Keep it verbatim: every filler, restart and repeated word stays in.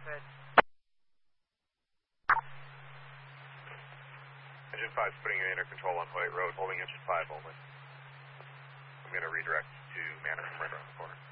Good. Engine five is putting you under control on White Road, holding engine five only. I'm going to redirect to Manor from right around the corner.